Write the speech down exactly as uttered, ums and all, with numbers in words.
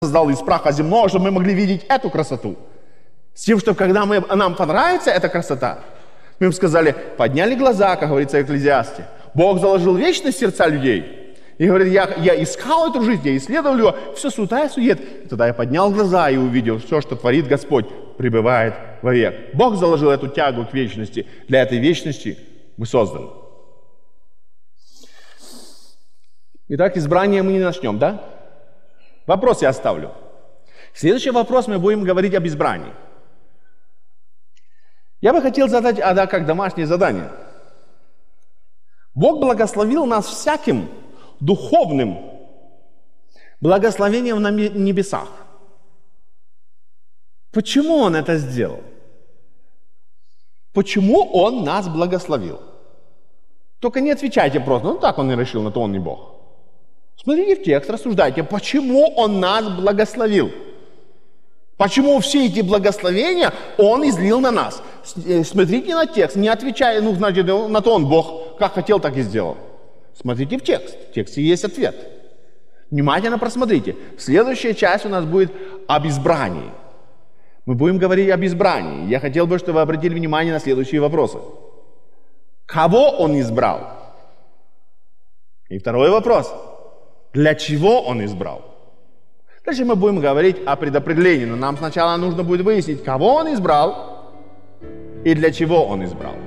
создал из праха земного, чтобы мы могли видеть эту красоту. С тем, что когда мы, нам понравится эта красота, мы им сказали, подняли глаза, как говорится в Экклезиасте. Бог заложил вечность в сердца людей. И говорит, я, я искал эту жизнь, я исследовал ее, все суета и сует. И тогда я поднял глаза и увидел, все, что творит Господь, пребывает вовек. Бог заложил эту тягу к вечности. Для этой вечности мы созданы. Итак, избрание мы не начнем, да? Вопрос я оставлю. Следующий вопрос мы будем говорить об избрании. Я бы хотел задать это как домашнее задание. Бог благословил нас всяким духовным благословением на небесах. Почему Он это сделал? Почему Он нас благословил? Только не отвечайте просто, ну так Он и решил, на то Он не Бог. Смотрите в текст, рассуждайте, почему Он нас благословил? Почему все эти благословения Он излил на нас? Смотрите на текст, не отвечая, ну, значит, на то Он Бог, как хотел, так и сделал. Смотрите в текст, в тексте есть ответ. Внимательно просмотрите. Следующая часть у нас будет об избрании. Мы будем говорить об избрании. Я хотел бы, чтобы вы обратили внимание на следующие вопросы. Кого Он избрал? И второй вопрос. Для чего Он избрал? Дальше мы будем говорить о предопределении, но нам сначала нужно будет выяснить, кого Он избрал и для чего Он избрал.